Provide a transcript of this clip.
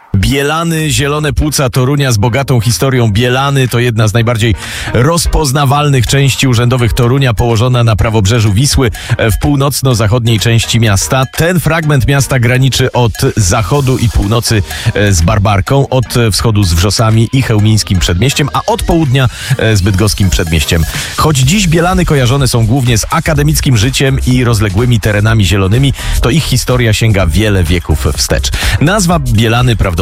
Bielany, zielone płuca Torunia z bogatą historią. Bielany to jedna z najbardziej rozpoznawalnych części urzędowych Torunia, położona na prawobrzeżu Wisły w północno-zachodniej części miasta. Ten fragment miasta graniczy od zachodu i północy z Barbarką, od wschodu z Wrzosami i Chełmińskim Przedmieściem, a od południa z Bydgoskim Przedmieściem. Choć dziś Bielany kojarzone są głównie z akademickim życiem i rozległymi terenami zielonymi, to ich historia sięga wiele wieków wstecz. Nazwa Bielany prawdopodobnie